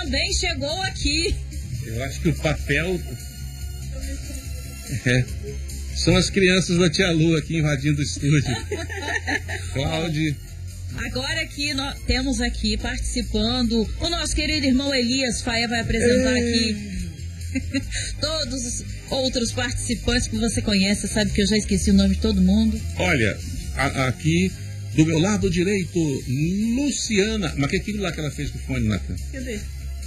também chegou aqui. Eu acho que o papel são as crianças da Tia Lu aqui invadindo o estúdio. Cláudio. Agora aqui nós temos aqui participando o nosso querido irmão Elias Faia vai apresentar aqui todos os outros participantes que você conhece. Sabe que eu já esqueci o nome de todo mundo. Olha, aqui do meu lado direito, Luciana. Mas que é aquilo lá que ela fez com o fone, Nathan? Cadê?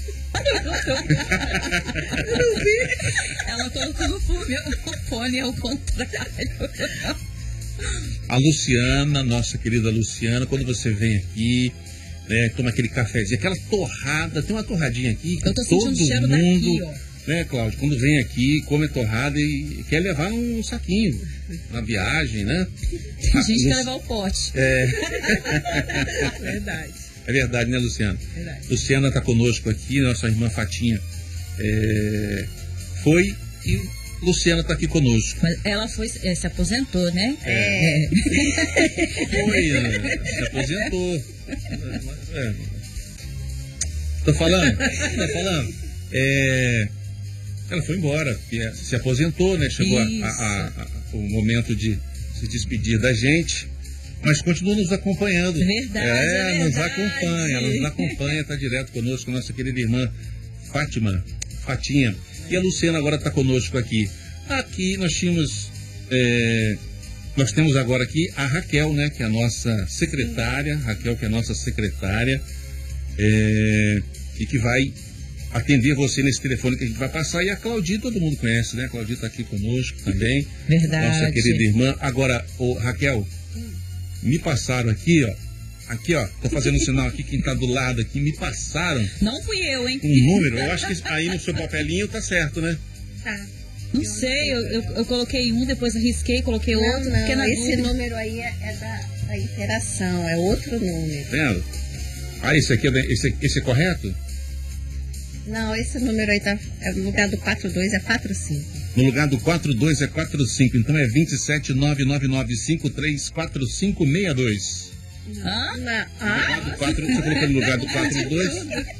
Eu não vi. Ela colocou o fone ao contrário. A Luciana, nossa querida Luciana, quando você vem aqui, toma aquele cafezinho, aquela torrada, tem uma torradinha aqui que eu tô sentindo todo o cheiro mundo, daqui, ó. Né, Cláudio, quando vem aqui, come torrada e quer levar um saquinho na viagem, né? Tem gente que quer levar o pote. Verdade. É verdade, né, Luciana? Verdade. Luciana está conosco aqui, nossa irmã Fatinha foi e Luciana está aqui conosco. Mas ela se aposentou, né? Foi, se aposentou. Tô falando? Ela foi embora, se aposentou, né? Chegou o momento de se despedir da gente. Mas continua nos acompanhando. Verdade. Nos acompanha, está direto conosco, nossa querida irmã Fatinha. E a Luciana agora está conosco aqui. Aqui nós temos agora aqui a Raquel, né? Que é a nossa secretária. Raquel, que é a nossa secretária. E que vai atender você nesse telefone que a gente vai passar. E a Claudinha, todo mundo conhece, né? A Claudinha está aqui conosco também. Verdade. Nossa querida irmã. Agora, Raquel, me passaram aqui, ó. Aqui, ó, tô fazendo um sinal aqui, quem tá do lado aqui, me passaram. Não fui eu, hein? Um número, eu acho que aí no seu papelinho tá certo, né? Tá. Não sei, eu coloquei um, depois arrisquei, coloquei outro. Não, esse número aí é da interação, é outro número. Vendo? Esse aqui esse é correto? Não, esse número aí no lugar do 42 é 45. No lugar do 42 é 45, então é 27999534562. Hã? Você colocou no lugar do 42?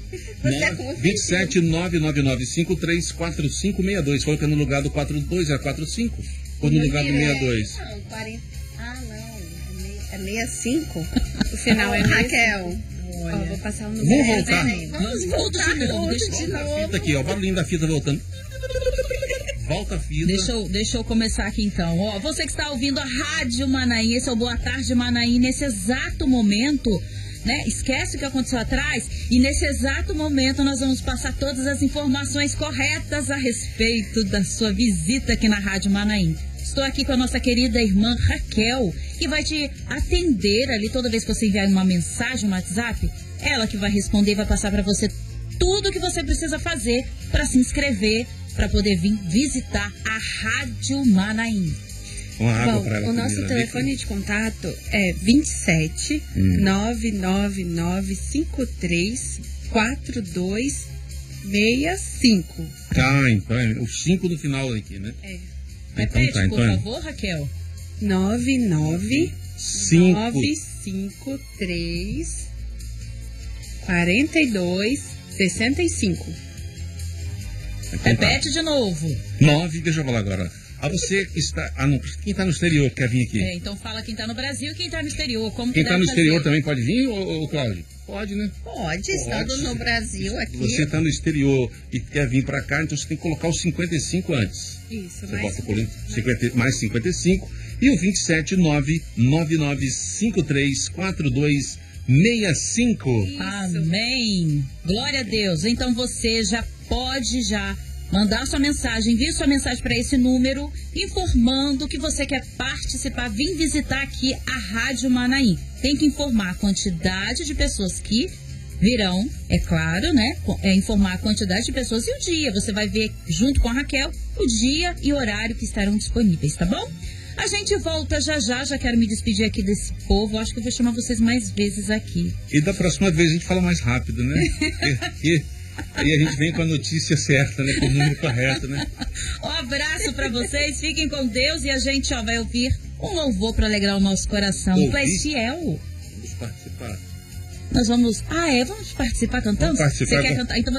27999534562. Colocou no lugar do 42 é 45? Ou no lugar do 62? Não, 40. É 65. O final é Raquel. Vou passar o número. Vamos voltar. Vamos voltar de novo. A fita aqui, ó, o barulhinho da fita voltando. Volta a fita. Deixa eu começar aqui então. Ó, você que está ouvindo a Rádio Manaim, esse é o Boa Tarde Manaim, nesse exato momento, né? Esquece o que aconteceu atrás e nesse exato momento nós vamos passar todas as informações corretas a respeito da sua visita aqui na Rádio Manaim. Estou aqui com a nossa querida irmã Raquel, que vai te atender ali toda vez que você enviar uma mensagem no WhatsApp. Ela que vai responder e vai passar para você tudo o que você precisa fazer para se inscrever, para poder vir visitar a Rádio Manaim. O nosso telefone de contato é 27 99953 4265. Tá, então o 5 no final aqui, né? Repete, então, por favor, Raquel. 99953 4265. Repete de novo. 9, deixa eu falar agora. Você que está. Quem está no exterior quer vir aqui? Então fala quem está no Brasil e quem está no exterior. Quem está no exterior também pode vir, ô Cláudio? Pode, né? Pode, estando no Brasil aqui. Você está no exterior e quer vir para cá, então você tem que colocar os 55 antes. Isso, você bota mais 55 e o 27999534265. Amém. Glória a Deus. Então você já pode mandar sua mensagem, envie sua mensagem para esse número, informando que você quer participar, vir visitar aqui a Rádio Manaim. Tem que informar a quantidade de pessoas que virão, é claro, né? Informar a quantidade de pessoas e o dia. Você vai ver junto com a Raquel o dia e horário que estarão disponíveis, tá bom? A gente volta já quero me despedir aqui desse povo. Acho que eu vou chamar vocês mais vezes aqui. E da próxima vez a gente fala mais rápido, né? Aí a gente vem com a notícia certa, né? Com o número correto, né? Um abraço pra vocês, fiquem com Deus e a gente vai ouvir um louvor pra alegrar o nosso coração. Tu és fiel. Vamos participar. Nós vamos... vamos participar cantando? Vamos participar. Você quer cantar? Então